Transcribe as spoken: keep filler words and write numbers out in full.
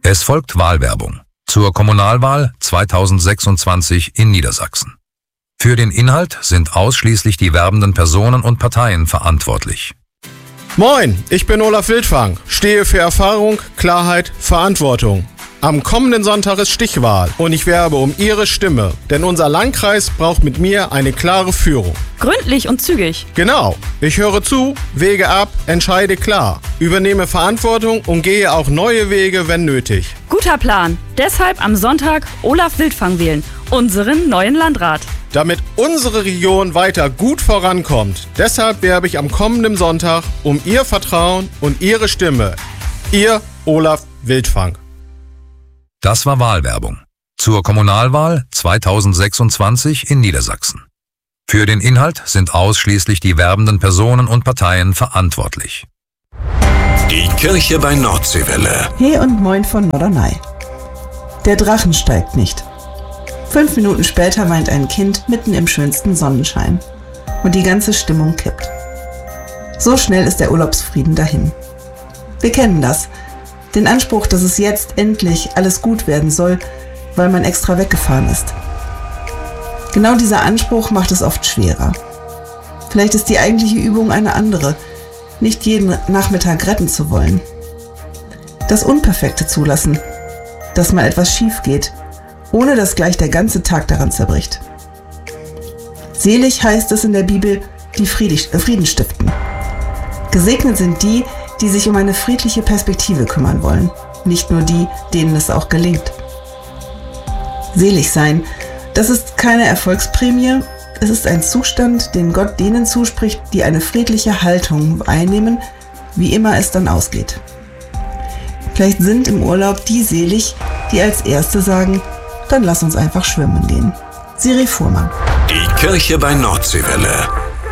Es folgt Wahlwerbung zur Kommunalwahl zweitausendsechsundzwanzig in Niedersachsen. Für den Inhalt sind ausschließlich die werbenden Personen und Parteien verantwortlich. Moin, ich bin Olaf Wildfang, stehe für Erfahrung, Klarheit, Verantwortung. Am kommenden Sonntag ist Stichwahl und ich werbe um Ihre Stimme, denn unser Landkreis braucht mit mir eine klare Führung. Gründlich und zügig. Genau, ich höre zu, wege ab, entscheide klar, übernehme Verantwortung und gehe auch neue Wege, wenn nötig. Guter Plan. Deshalb am Sonntag Olaf Wildfang wählen, unseren neuen Landrat. Damit unsere Region weiter gut vorankommt, deshalb werbe ich am kommenden Sonntag um Ihr Vertrauen und Ihre Stimme. Ihr Olaf Wildfang. Das war Wahlwerbung zur Kommunalwahl zweitausendsechsundzwanzig in Niedersachsen. Für den Inhalt sind ausschließlich die werbenden Personen und Parteien verantwortlich. Die Kirche bei Nordseewelle. He und moin von Norderney. Der Drachen steigt nicht. Fünf Minuten später weint ein Kind mitten im schönsten Sonnenschein. Und die ganze Stimmung kippt. So schnell ist der Urlaubsfrieden dahin. Wir kennen das. Den Anspruch, dass es jetzt endlich alles gut werden soll, weil man extra weggefahren ist. Genau dieser Anspruch macht es oft schwerer. Vielleicht ist die eigentliche Übung eine andere, nicht jeden Nachmittag retten zu wollen. Das Unperfekte zulassen, dass mal etwas schief geht, ohne dass gleich der ganze Tag daran zerbricht. Selig heißt es in der Bibel, die Frieden stiften. Gesegnet sind die, die sich um eine friedliche Perspektive kümmern wollen, nicht nur die, denen es auch gelingt. Selig sein, das ist keine Erfolgsprämie, es ist ein Zustand, den Gott denen zuspricht, die eine friedliche Haltung einnehmen, wie immer es dann ausgeht. Vielleicht sind im Urlaub die selig, die als Erste sagen, dann lass uns einfach schwimmen gehen. Siri Fuhrmann. Die Kirche bei Nordseewelle.